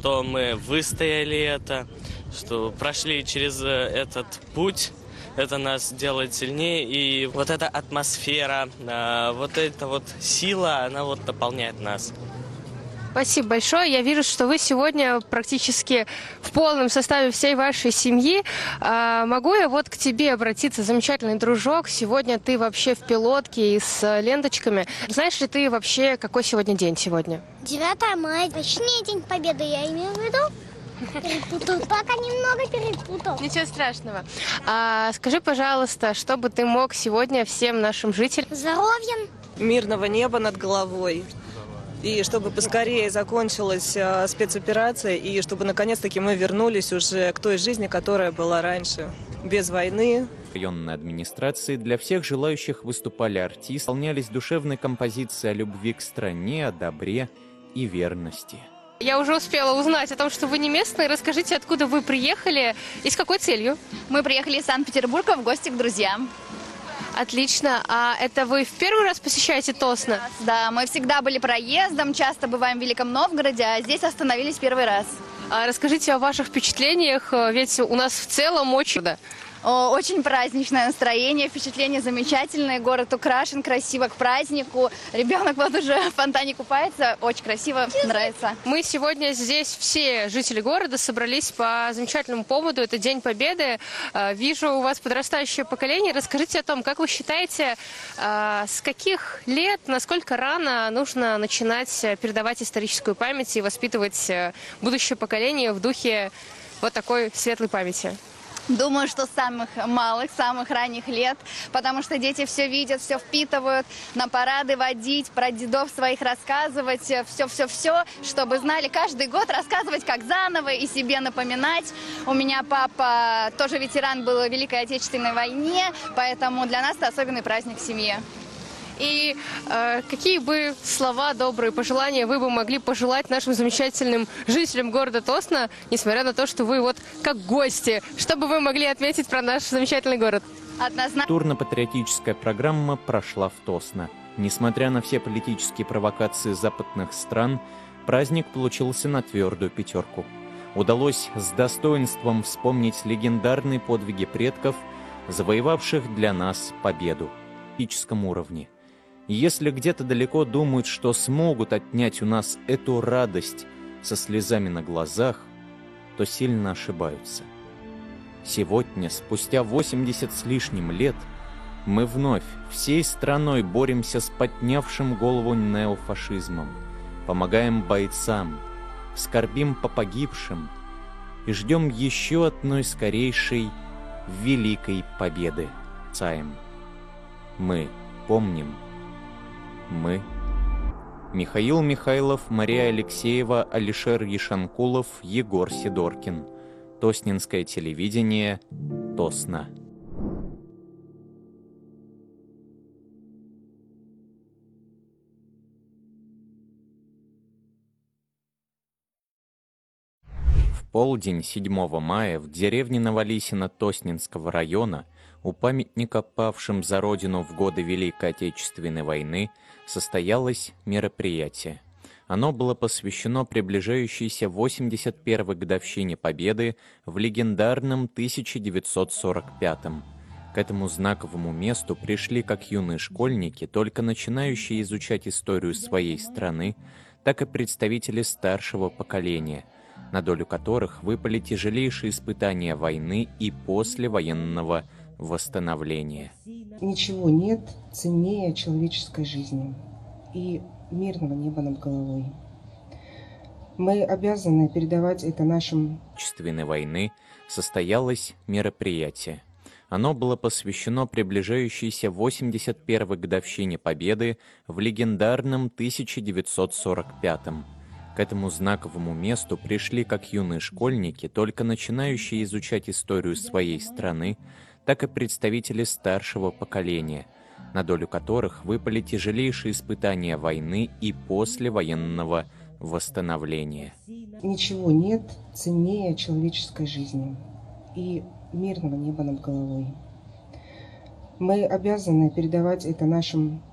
что мы выстояли это, что прошли через этот путь. Это нас делает сильнее, и вот эта атмосфера, вот эта вот сила, она вот дополняет нас. Спасибо большое. Я вижу, что вы сегодня практически в полном составе всей вашей семьи. Могу я вот к тебе обратиться, замечательный дружок? Сегодня ты вообще в пилотке и с ленточками. Знаешь ли ты вообще, какой сегодня день сегодня? 9 мая, точнее День Победы, я имею в виду. Перепутал, пока немного перепутал. Ничего страшного. Скажи, пожалуйста, что бы ты мог сегодня всем нашим жителям? Здоровья. Мирного неба над головой. И чтобы поскорее закончилась спецоперация, и чтобы наконец-таки мы вернулись уже к той жизни, которая была раньше, без войны. В районной администрации для всех желающих выступали артисты, исполнялись душевные композиции о любви к стране, о добре и верности. Я уже успела узнать о том, что вы не местные. Расскажите, откуда вы приехали и с какой целью? Мы приехали из Санкт-Петербурга в гости к друзьям. Отлично. А это вы в первый раз посещаете Тосно? Да, мы всегда были проездом, часто бываем в Великом Новгороде, а здесь остановились первый раз. Расскажите о ваших впечатлениях, ведь у нас в целом Очень праздничное настроение, впечатления замечательные, город украшен красиво к празднику. Ребенок вот уже в фонтане купается, очень красиво, нравится. Мы сегодня здесь, все жители города, собрались по замечательному поводу, это День Победы. Вижу у вас подрастающее поколение. Расскажите о том, как вы считаете, с каких лет, насколько рано нужно начинать передавать историческую память и воспитывать будущее поколение в духе вот такой светлой памяти? Думаю, что с самых малых, самых ранних лет, потому что дети все видят, все впитывают, на парады водить, про дедов своих рассказывать, все-все-все, чтобы знали каждый год, рассказывать как заново и себе напоминать. У меня папа тоже ветеран был в Великой Отечественной войне, поэтому для нас это особенный праздник в семье. И какие бы слова, добрые пожелания вы бы могли пожелать нашим замечательным жителям города Тосно, несмотря на то, что вы вот как гости, что бы вы могли отметить про наш замечательный город? Культурно-патриотическая программа прошла в Тосно. Несмотря на все политические провокации западных стран, праздник получился на твердую пятерку. Удалось с достоинством вспомнить легендарные подвиги предков, завоевавших для нас победу на политическом уровне. Если где-то далеко думают, что смогут отнять у нас эту радость со слезами на глазах, то сильно ошибаются. Сегодня, спустя 80 с лишним лет, мы вновь всей страной боремся с поднявшим голову неофашизмом, помогаем бойцам, скорбим по погибшим и ждем еще одной скорейшей великой победы. Мы помним. Мы. Михаил Михайлов, Мария Алексеева, Алишер Ешанкулов, Егор Сидоркин. Тоснинское телевидение. Тосно. В полдень 7 мая в деревне Новолисино Тоснинского района у памятника павшим за родину в годы Великой Отечественной войны состоялось мероприятие. Оно было посвящено приближающейся 81-й годовщине Победы в легендарном 1945-м. К этому знаковому месту пришли как юные школьники, только начинающие изучать историю своей страны, так и представители старшего поколения, на долю которых выпали тяжелейшие испытания войны и послевоенного восстановления. Ничего нет ценнее человеческой жизни и мирного неба над головой. Мы обязаны передавать это нашим... Отечественной войны состоялось мероприятие. Оно было посвящено приближающейся 81-й годовщине Победы в легендарном 1945-м. К этому знаковому месту пришли как юные школьники, только начинающие изучать историю своей страны, так и представители старшего поколения, на долю которых выпали тяжелейшие испытания войны и послевоенного восстановления. Ничего нет ценнее человеческой жизни и мирного неба над головой. Мы обязаны передавать это нашим